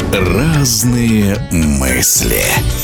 Разные мысли.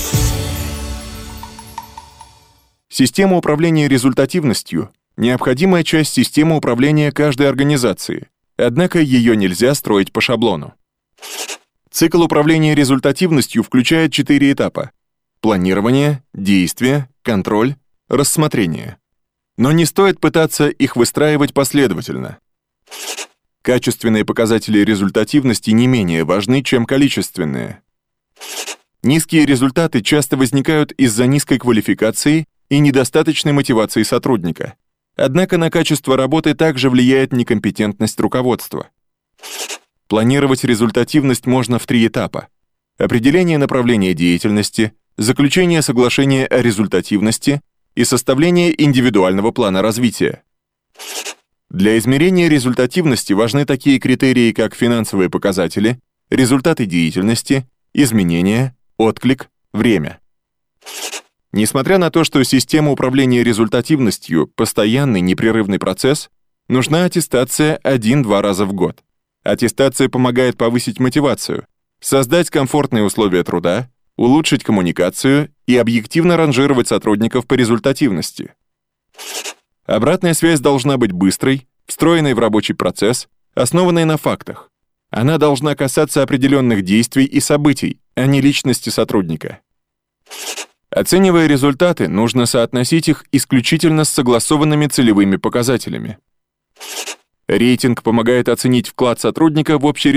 Система управления результативностью – необходимая часть системы управления каждой организации, однако ее нельзя строить по шаблону. Цикл управления результативностью включает 4 этапа – планирование, действие, контроль, рассмотрение. Но не стоит пытаться их выстраивать последовательно. Качественные показатели результативности не менее важны, чем количественные. Низкие результаты часто возникают из-за низкой квалификации и недостаточной мотивации сотрудника. Однако на качество работы также влияет некомпетентность руководства. Планировать результативность можно в 3 этапа: определение направления деятельности, заключение соглашения о результативности и составление индивидуального плана развития. Для измерения результативности важны такие критерии, как финансовые показатели, результаты деятельности, изменения, отклик, время. Несмотря на то, что система управления результативностью – постоянный непрерывный процесс, нужна аттестация 1-2 раза в год. Аттестация помогает повысить мотивацию, создать комфортные условия труда, улучшить коммуникацию и объективно ранжировать сотрудников по результативности. Обратная связь должна быть быстрой, встроенной в рабочий процесс, основанной на фактах. Она должна касаться определенных действий и событий, а не личности сотрудника. Оценивая результаты, нужно соотносить их исключительно с согласованными целевыми показателями. Рейтинг помогает оценить вклад сотрудника в общий